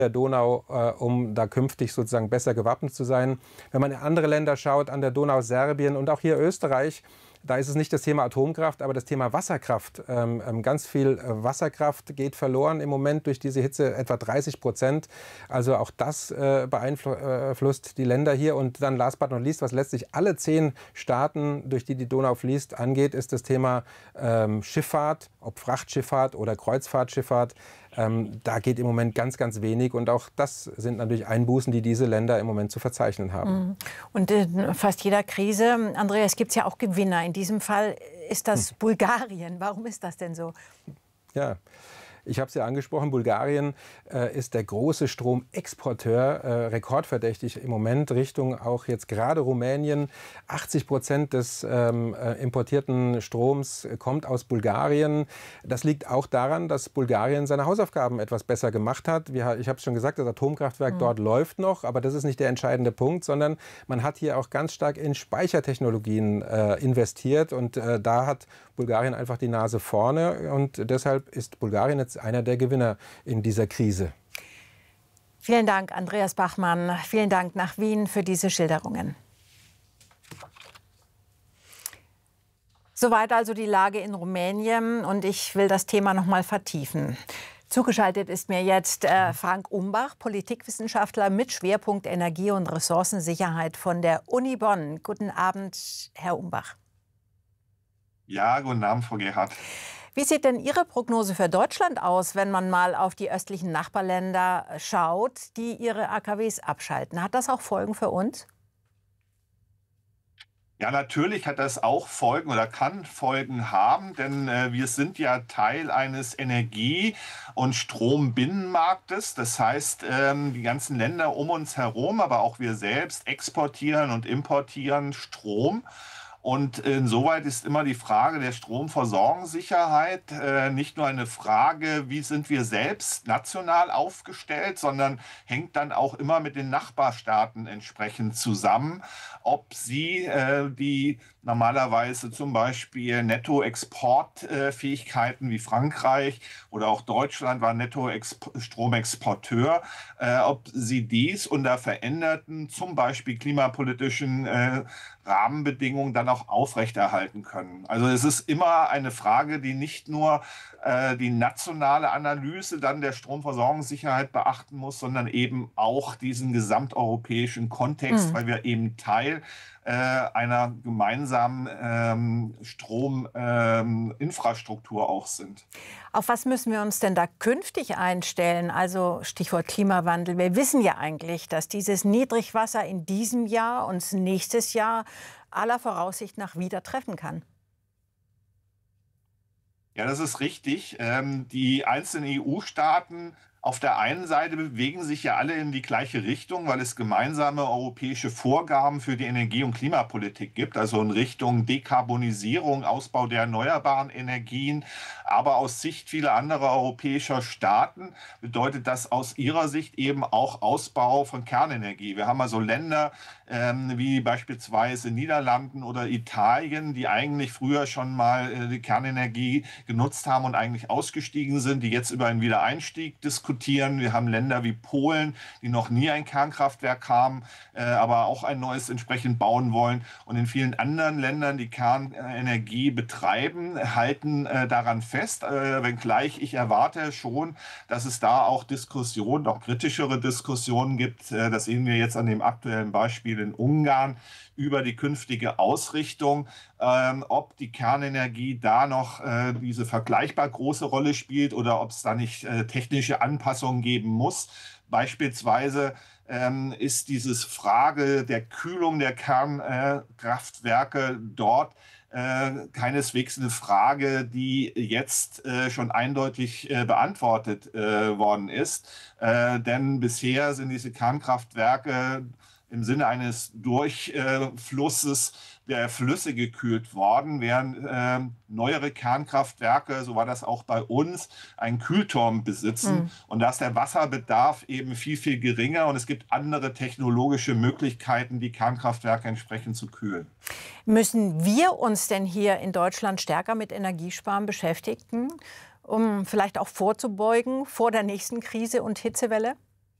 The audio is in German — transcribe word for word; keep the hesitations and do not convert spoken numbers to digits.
der Donau, äh, um da künftig sozusagen besser gewappnet zu sein. Wenn man in andere Länder schaut, an der Donau Serbien und auch hier Österreich, da ist es nicht das Thema Atomkraft, aber das Thema Wasserkraft. Ähm, ganz viel Wasserkraft geht verloren im Moment durch diese Hitze, etwa dreißig Prozent. Also auch das äh, beeinflusst die Länder hier. Und dann last but not least, was letztlich alle zehn Staaten, durch die die Donau fließt, angeht, ist das Thema ähm, Schifffahrt, ob Frachtschifffahrt oder Kreuzfahrtschifffahrt. Ähm, da geht im Moment ganz, ganz wenig. Und auch das sind natürlich Einbußen, die diese Länder im Moment zu verzeichnen haben. Und in fast jeder Krise, Andreas, gibt es ja auch Gewinner. In diesem Fall ist das hm. Bulgarien. Warum ist das denn so? Ja. Ich habe es ja angesprochen, Bulgarien äh, ist der große Stromexporteur, äh, rekordverdächtig im Moment, Richtung auch jetzt gerade Rumänien. achtzig Prozent des ähm, äh, importierten Stroms kommt aus Bulgarien. Das liegt auch daran, dass Bulgarien seine Hausaufgaben etwas besser gemacht hat. Wir, ich habe es schon gesagt, das Atomkraftwerk mhm. dort läuft noch, aber das ist nicht der entscheidende Punkt, sondern man hat hier auch ganz stark in Speichertechnologien äh, investiert und äh, da hat Bulgarien einfach die Nase vorne und deshalb ist Bulgarien jetzt einer der Gewinner in dieser Krise. Vielen Dank, Andreas Bachmann. Vielen Dank nach Wien für diese Schilderungen. Soweit also die Lage in Rumänien und ich will das Thema noch mal vertiefen. Zugeschaltet ist mir jetzt äh, Frank Umbach, Politikwissenschaftler mit Schwerpunkt Energie- und Ressourcensicherheit von der Uni Bonn. Guten Abend, Herr Umbach. Ja, guten Abend, Frau Gerhardt. Wie sieht denn Ihre Prognose für Deutschland aus, wenn man mal auf die östlichen Nachbarländer schaut, die ihre A K Ws abschalten? Hat das auch Folgen für uns? Ja, natürlich hat das auch Folgen oder kann Folgen haben, denn äh, wir sind ja Teil eines Energie- und Strombinnenmarktes. Das heißt, ähm, die ganzen Länder um uns herum, aber auch wir selbst exportieren und importieren Strom. Und insoweit ist immer die Frage der Stromversorgungssicherheit äh, nicht nur eine Frage, wie sind wir selbst national aufgestellt, sondern hängt dann auch immer mit den Nachbarstaaten entsprechend zusammen, ob sie äh, die normalerweise zum Beispiel Nettoexportfähigkeiten wie Frankreich oder auch Deutschland war Netto-Stromexporteur, äh, ob sie dies unter veränderten, zum Beispiel klimapolitischen äh, Rahmenbedingungen dann auch aufrechterhalten können. Also es ist immer eine Frage, die nicht nur äh, die nationale Analyse dann der Stromversorgungssicherheit beachten muss, sondern eben auch diesen gesamteuropäischen Kontext, mhm. weil wir eben Teil äh, einer gemeinsamen ähm, Strominfrastruktur ähm, auch sind. Auf was müssen wir uns denn da künftig einstellen? Also Stichwort Klimawandel. Wir wissen ja eigentlich, dass dieses Niedrigwasser in diesem Jahr uns nächstes Jahr aller Voraussicht nach wieder treffen kann. Ja, das ist richtig. Ähm, die einzelnen E U-Staaten auf der einen Seite bewegen sich ja alle in die gleiche Richtung, weil es gemeinsame europäische Vorgaben für die Energie- und Klimapolitik gibt, also in Richtung Dekarbonisierung, Ausbau der erneuerbaren Energien. Aber aus Sicht vieler anderer europäischer Staaten bedeutet das aus ihrer Sicht eben auch Ausbau von Kernenergie. Wir haben also Länder ähm, wie beispielsweise Niederlanden oder Italien, die eigentlich früher schon mal äh, die Kernenergie genutzt haben und eigentlich ausgestiegen sind, die jetzt über einen Wiedereinstieg diskutieren. Wir haben Länder wie Polen, die noch nie ein Kernkraftwerk haben, äh, aber auch ein neues entsprechend bauen wollen. Und in vielen anderen Ländern, die Kernenergie betreiben, halten äh, daran fest, äh, wenngleich ich erwarte schon, dass es da auch Diskussionen, auch kritischere Diskussionen gibt. Äh, das sehen wir jetzt an dem aktuellen Beispiel in Ungarn über die künftige Ausrichtung, ähm, ob die Kernenergie da noch äh, diese vergleichbar große Rolle spielt oder ob es da nicht äh, technische Anpassungen geben muss. Beispielsweise ähm, ist diese Frage der Kühlung der Kernkraftwerke äh, dort äh, keineswegs eine Frage, die jetzt äh, schon eindeutig äh, beantwortet äh, worden ist. Äh, denn bisher sind diese Kernkraftwerke im Sinne eines Durchflusses der Flüsse gekühlt worden, während äh, neuere Kernkraftwerke, so war das auch bei uns, einen Kühlturm besitzen. Mhm. Und da ist der Wasserbedarf eben viel, viel geringer und es gibt andere technologische Möglichkeiten, die Kernkraftwerke entsprechend zu kühlen. Müssen wir uns denn hier in Deutschland stärker mit Energiesparen beschäftigen, um vielleicht auch vorzubeugen vor der nächsten Krise und Hitzewelle?